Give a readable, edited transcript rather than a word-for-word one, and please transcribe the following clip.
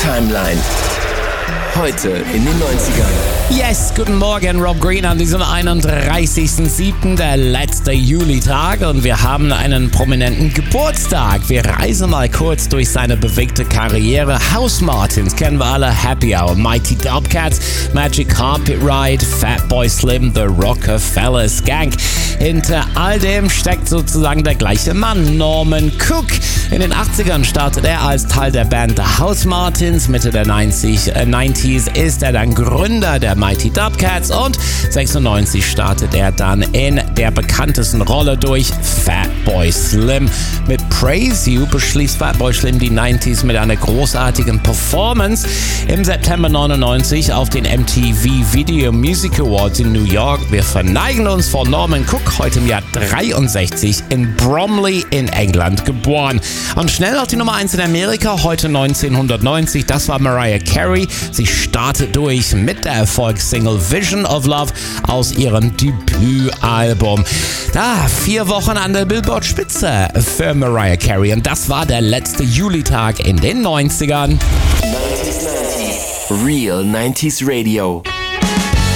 Timeline. Heute in den 90ern. Yes, guten Morgen, Rob Green an diesem 31.07., der letzte Julitag, und wir haben einen prominenten Geburtstag. Wir reisen mal kurz durch seine bewegte Karriere. House Martins kennen wir alle, Happy Hour, Mighty Dubcats, Magic Carpet Ride, Fatboy Slim, The Rockefellers Gang. Hinter all dem steckt sozusagen der gleiche Mann, Norman Cook. In den 80ern startet er als Teil der Band The House Martins. Mitte der 90s ist er dann Gründer der Mighty Dubcats und 96 startet er dann in der bekanntesten Rolle durch Fatboy Slim. Mit Praise You beschließt Fatboy Slim die 90s mit einer großartigen Performance im September 99 auf den MTV Video Music Awards in New York. Wir verneigen uns vor Norman Cook, heute im Jahr 63 in Bromley in England geboren. Und schnell auf die Nummer 1 in Amerika, heute 1990, das war Mariah Carey. Sie startet durch mit der Erfolgssingle Vision of Love aus ihrem Debütalbum. 4 Wochen an der Billboard-Spitze für Mariah Carey, und das war der letzte Julitag in den 90ern. 90s. Real 90s Radio.